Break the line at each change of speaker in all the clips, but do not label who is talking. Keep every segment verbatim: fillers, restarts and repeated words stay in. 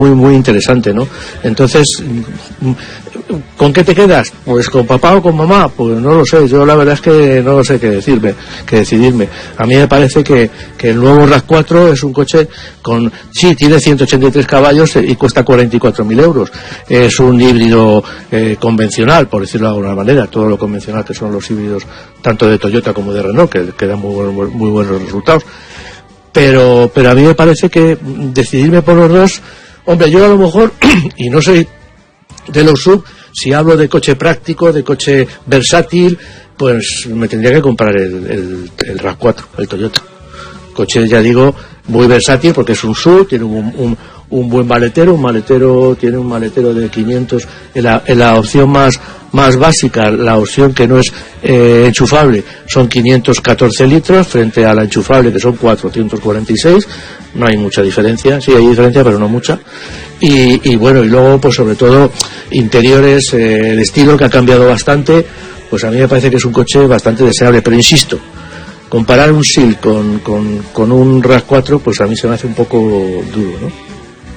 muy muy interesante, ¿no? Entonces, ¿con qué te quedas? Pues con papá o con mamá, pues no lo sé, yo la verdad es que no lo sé qué decirme, qué decidirme. A mí me parece que, que el nuevo RAV cuatro es un coche con, sí, tiene ciento ochenta y tres caballos y cuesta cuarenta y cuatro mil euros. Es un híbrido eh, convencional, por decirlo de alguna manera, todo lo convencional que son los híbridos, tanto de Toyota como de Renault, que, que dan muy, muy, muy buenos resultados. Pero, pero a mí me parece que decidirme por los dos, hombre, yo a lo mejor, y no soy de los sub, si hablo de coche práctico, de coche versátil, pues me tendría que comprar el, el, el RAV cuatro, el Toyota. Coche, ya digo, muy versátil porque es un sub, tiene un, un, un buen maletero, un maletero, tiene un maletero de quinientos, en la, en la opción más, más básica, la opción que no es eh, enchufable, son quinientos catorce litros frente a la enchufable que son cuatrocientos cuarenta y seis, no hay mucha diferencia, sí hay diferencia pero no mucha, y, y bueno, y luego pues sobre todo interiores, eh, el estilo que ha cambiado bastante, pues a mí me parece que es un coche bastante deseable, pero insisto, comparar un S I L con, con, con un RAV cuatro, pues a mí se me hace un poco duro, ¿no?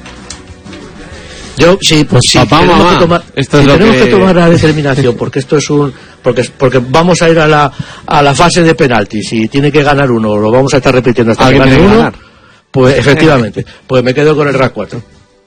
Yo, sí, pues sí,
papá,
tenemos,
mamá,
que tomar,
esto
sí,
es lo
tenemos
que...
que tomar la determinación, porque esto es un, porque, porque vamos a ir a la, a la fase de penaltis, y tiene que ganar uno, lo vamos a estar repitiendo hasta que gane uno, ganar? Pues efectivamente, pues me quedo con el RAV cuatro.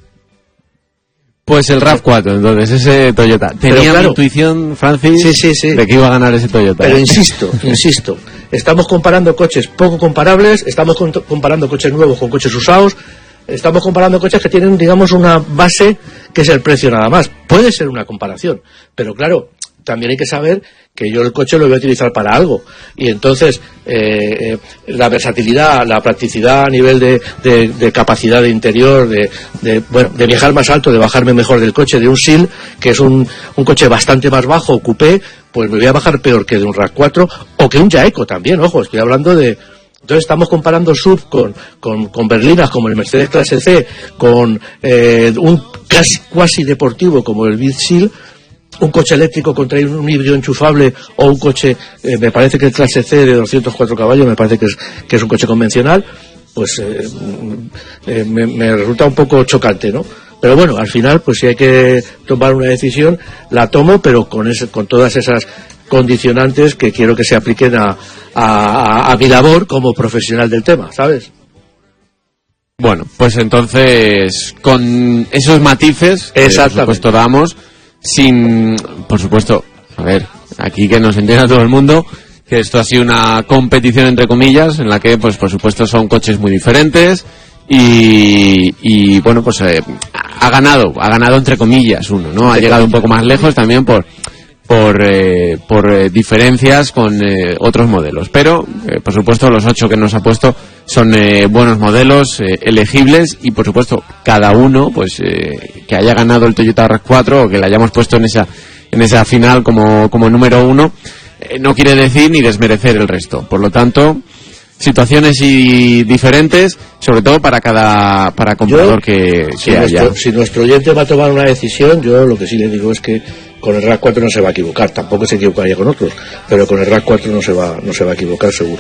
Pues el RAV cuatro, entonces, ese Toyota. Tenía
claro,
mi intuición, Francis,
sí, sí, sí,
de que iba a ganar ese Toyota.
Pero insisto, insisto, estamos comparando coches poco comparables, estamos comparando coches nuevos con coches usados, estamos comparando coches que tienen, digamos, una base que es el precio nada más. Puede ser una comparación, pero claro, también hay que saber que yo el coche lo voy a utilizar para algo, y entonces eh, eh, la versatilidad, la practicidad a nivel de, de, de capacidad de interior, de, de, bueno, de viajar más alto, de bajarme mejor del coche de un S I L, que es un, un coche bastante más bajo, coupé, pues me voy a bajar peor que de un RAV cuatro, o que un Jaeco también, ojo, estoy hablando de... Entonces estamos comparando S U V con, con, con berlinas como el Mercedes Clase C, con eh, un casi, cuasi deportivo como el Big S I L, un coche eléctrico contra un híbrido enchufable, o un coche, eh, me parece que el Clase C de doscientos cuatro caballos, me parece que es, que es un coche convencional, pues eh, eh, me, me resulta un poco chocante, ¿no? Pero bueno, al final, pues si hay que tomar una decisión, la tomo, pero con, ese, con todas esas condicionantes que quiero que se apliquen a, a, a mi labor como profesional del tema, ¿sabes?
Bueno, pues entonces, con esos matices, que por supuesto damos, sin, por supuesto, a ver, aquí que nos entienda todo el mundo, que esto ha sido una competición entre comillas, en la que, pues por supuesto, son coches muy diferentes, y, y bueno, pues eh, ha ganado, ha ganado entre comillas uno, ¿no? Ha llegado un poco más lejos también por... por eh, por eh, diferencias con eh, otros modelos, pero eh, por supuesto los ocho que nos ha puesto son eh, buenos modelos, eh, elegibles, y por supuesto cada uno pues eh, que haya ganado el Toyota RAV cuatro o que le hayamos puesto en esa en esa final como, como número uno eh, no quiere decir ni desmerecer el resto, por lo tanto situaciones y diferentes, sobre todo para cada para comprador yo, que,
si
que
nuestro,
haya.
Si nuestro oyente va a tomar una decisión, yo lo que sí le digo es que con el RAV cuatro no se va a equivocar, tampoco se equivocaría con otros, pero con el RAV cuatro no se va no se va a equivocar seguro.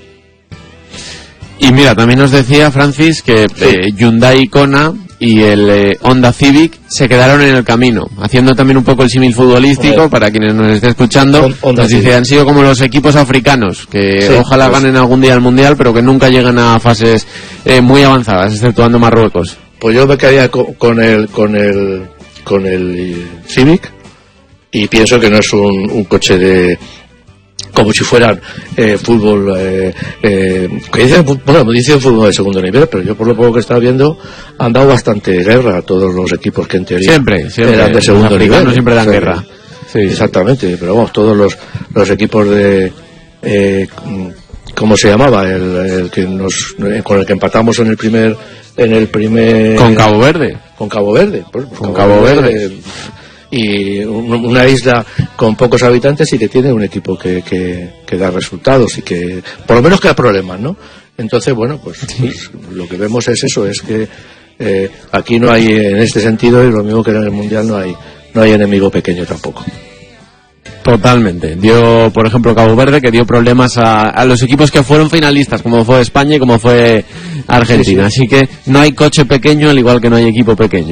Y mira, también nos decía Francis que sí. eh, Hyundai Kona y el eh, Honda Civic se quedaron en el camino, haciendo también un poco el símil futbolístico. Hombre, para quienes nos estén escuchando, Honda nos dice, Civic. Han sido como los equipos africanos, que sí, ojalá pues, ganen algún día el Mundial, pero que nunca llegan a fases eh, muy avanzadas, exceptuando Marruecos.
Pues yo me quedaría con, con el con el con el Civic, y pienso que no es un, un coche de como si fueran eh, fútbol eh, eh, que dicen, bueno, dicen fútbol de segundo nivel, pero yo por lo poco que estaba viendo han dado bastante guerra a todos los equipos que en teoría
siempre, siempre
eran de segundo nivel,
siempre dan, o sea, guerra
sí, exactamente, pero vamos, todos los, los equipos de eh, ¿cómo se llamaba? El, el que nos, con el que empatamos en el primer en el primer
con Cabo Verde
con Cabo Verde pues,
con Cabo, Cabo Verde, Verde
y una isla con pocos habitantes y que tiene un equipo que, que, que da resultados y que por lo menos que da problemas, ¿no? Entonces, bueno, pues, sí. pues lo que vemos es eso, es que eh, aquí no hay, en este sentido, y lo mismo que en el Mundial, no hay no hay enemigo pequeño tampoco.
Totalmente. Dio, por ejemplo, Cabo Verde, que dio problemas a, a los equipos que fueron finalistas, como fue España y como fue Argentina. Sí, sí. Así que no hay coche pequeño, al igual que no hay equipo pequeño.